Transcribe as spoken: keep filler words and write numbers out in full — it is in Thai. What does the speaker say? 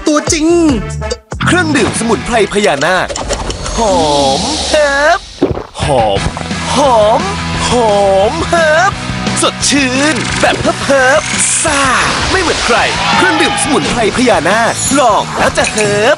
ตัวจริงเครื่องดื่มสมุนไพรพญานาคหอมเฮิบหอมหอมหอมเฮิบสดชื่นแบบเฮิบเฮิบซ่าไม่เหมือนใครเครื่องดื่มสมุนไพรพญานาคลองแล้วจะเฮิบ